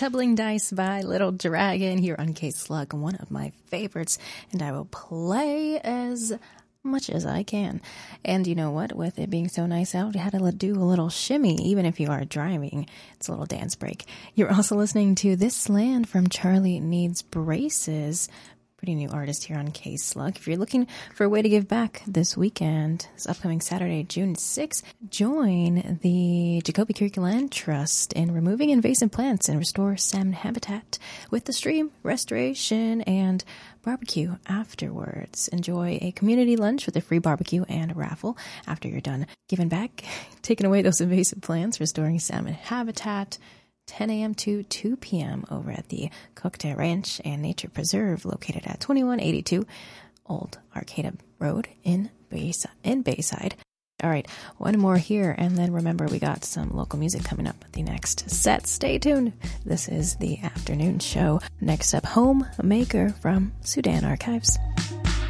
Tumbling Dice by Little Dragon here on K-Slug, one of my favorites, and I will play as much as I can. And you know what? With it being so nice out, I had to do a little shimmy, even if you are driving. It's a little dance break. You're also listening to This Land from Charlie Needs Braces. Pretty new artist here on K-Slug. If you're looking for a way to give back this weekend, this upcoming Saturday, June 6th, join the Jacoby Creek Land Trust in removing invasive plants and restore salmon habitat with the stream restoration and barbecue afterwards. Enjoy a community lunch with a free barbecue and a raffle after you're done giving back, taking away those invasive plants, restoring salmon habitat. 10 a.m. to 2 p.m. over at the Cooktail Ranch and Nature Preserve located at 2182 Old Arcata Road in Bayside. All right, one more here, and then remember we got some local music coming up at the next set. Stay tuned. This is the afternoon show. Next up, Homemaker from Sudan Archives.